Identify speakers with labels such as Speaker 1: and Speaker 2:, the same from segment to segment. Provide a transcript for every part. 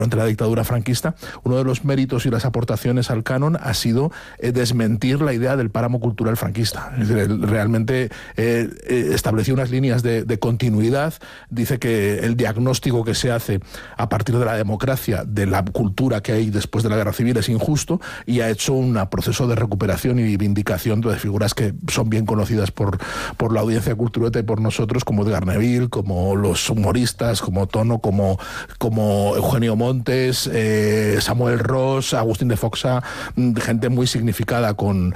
Speaker 1: durante la dictadura franquista, uno de los méritos y las aportaciones al canon ha sido desmentir la idea del páramo cultural franquista. Es decir, realmente estableció unas líneas de continuidad, dice que el diagnóstico que se hace a partir de la democracia, de la cultura que hay después de la guerra civil es injusto, y ha hecho un proceso de recuperación y vindicación de figuras que son bien conocidas por la audiencia cultureta y por nosotros, como Edgar Neville, como los humoristas, como Tono, como Eugenio Montes, Samuel Ross, Agustín de Foxa, gente muy significada con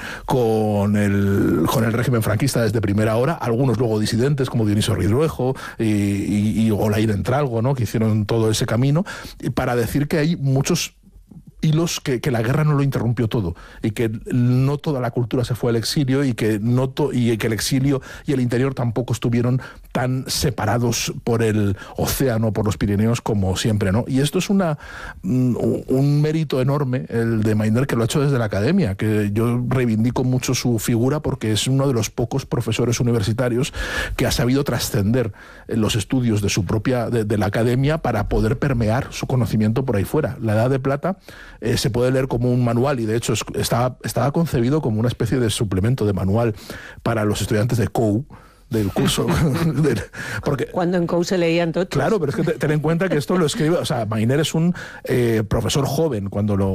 Speaker 1: el régimen franquista desde primera hora, algunos luego disidentes como Dioniso Ridruejo y Olair Entralgo, ¿no?, que hicieron todo ese camino, para decir que hay muchos hilos que la guerra no lo interrumpió todo, y que no toda la cultura se fue al exilio, y que el exilio y el interior tampoco estuvieron tan separados por el océano, por los Pirineos, como siempre, ¿no? Y esto es un mérito enorme, el de Mayner, que lo ha hecho desde la academia, que yo reivindico mucho su figura, porque es uno de los pocos profesores universitarios que ha sabido trascender los estudios de la academia para poder permear su conocimiento por ahí fuera. La Edad de Plata se puede leer como un manual, y de hecho estaba concebido como una especie de suplemento de manual para los estudiantes de COU, del curso. Porque,
Speaker 2: cuando en COU se leían todos.
Speaker 1: Claro, pero es que ten en cuenta que esto lo escribe, o sea, Mayner es un profesor joven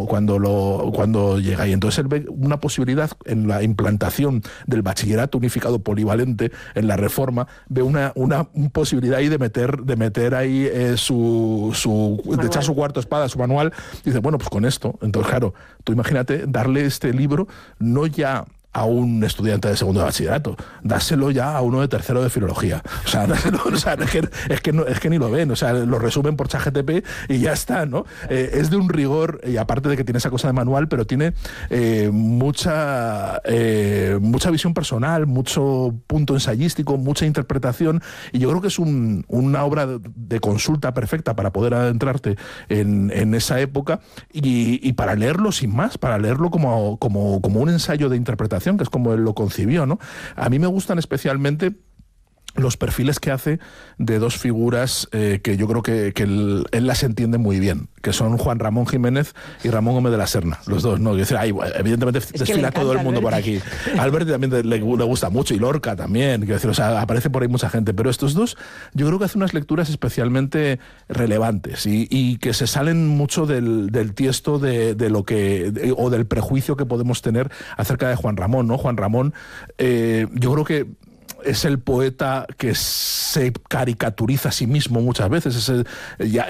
Speaker 1: cuando llega, y entonces él ve una posibilidad en la implantación del bachillerato unificado polivalente en la Reforma, ve una posibilidad ahí de meter ahí de echar su cuarto espada, su manual, y dice, bueno, pues con esto. Entonces, claro, tú imagínate darle este libro no ya a un estudiante de segundo de bachillerato, dáselo ya a uno de tercero de filología. O sea, es que ni lo ven, o sea, lo resumen por ChatGPT y ya está, ¿no? Es de un rigor, y aparte de que tiene esa cosa de manual, pero tiene mucha visión personal, mucho punto ensayístico, mucha interpretación, y yo creo que es una obra de consulta perfecta para poder adentrarte en esa época, y para leerlo sin más, para leerlo como un ensayo de interpretación, que es como él lo concibió, ¿no? A mí me gustan especialmente los perfiles que hace de dos figuras que yo creo que él las entiende muy bien, que son Juan Ramón Jiménez y Ramón Gómez de la Serna, los dos, ¿no? Evidentemente desfila todo el mundo por aquí. Alberti también le gusta mucho, y Lorca también, o sea, aparece por ahí mucha gente, pero estos dos yo creo que hacen unas lecturas especialmente relevantes y que se salen mucho del tiesto de lo que, o del prejuicio que podemos tener acerca de Juan Ramón, ¿no? Juan Ramón, yo creo que es el poeta que se caricaturiza a sí mismo muchas veces. Ya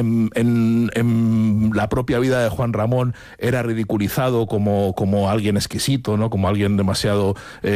Speaker 1: en la propia vida de Juan Ramón era ridiculizado como alguien exquisito, ¿no? Como alguien demasiado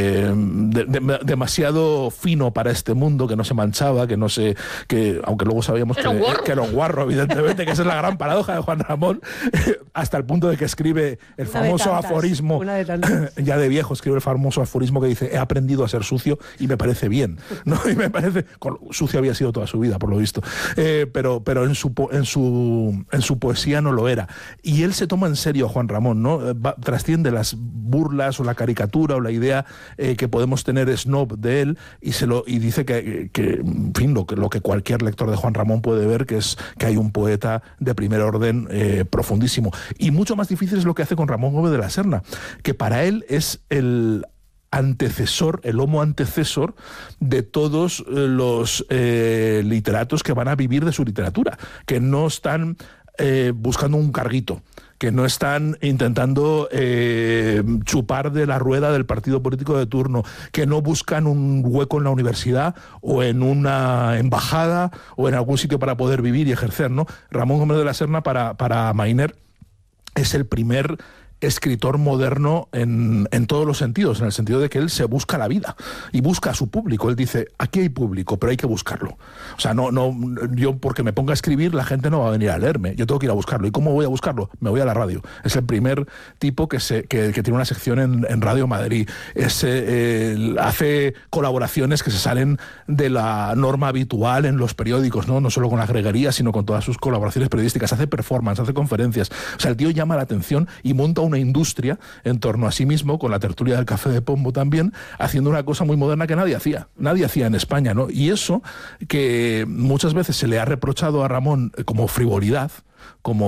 Speaker 1: fino para este mundo, que no se manchaba, que aunque luego sabíamos que era un guarro, evidentemente, que esa es la gran paradoja de Juan Ramón, hasta el punto de que escribe el famoso aforismo, ya de viejo escribe el famoso aforismo que dice: he aprendido a ser sucio y me parece bien, ¿no? Y me parece, sucio había sido toda su vida, por lo visto, pero en su poesía no lo era. Y él se toma en serio a Juan Ramón, ¿no? Trasciende las burlas o la caricatura o la idea que podemos tener snob de él, y dice que en fin, lo que cualquier lector de Juan Ramón puede ver, que es que hay un poeta de primer orden profundísimo. Y mucho más difícil es lo que hace con Ramón Gómez de la Serna, que para él es el homo antecesor de todos los literatos que van a vivir de su literatura, que no están buscando un carguito, que no están intentando chupar de la rueda del partido político de turno, que no buscan un hueco en la universidad o en una embajada o en algún sitio para poder vivir y ejercer, ¿no? Ramón Gómez de la Serna para Mayner es el primer escritor moderno en todos los sentidos, en el sentido de que él se busca la vida y busca a su público. Él dice: aquí hay público, pero hay que buscarlo. O sea, yo porque me ponga a escribir, la gente no va a venir a leerme, yo tengo que ir a buscarlo. ¿Y cómo voy a buscarlo? Me voy a la radio. Es el primer tipo que tiene una sección en Radio Madrid. Hace colaboraciones que se salen de la norma habitual en los periódicos, no solo con la greguería, sino con todas sus colaboraciones periodísticas. Hace performance, hace conferencias. O sea, el tío llama la atención y monta una industria en torno a sí mismo, con la tertulia del Café de Pombo también, haciendo una cosa muy moderna que nadie hacía en España, ¿no? Y eso que muchas veces se le ha reprochado a Ramón como frivolidad, como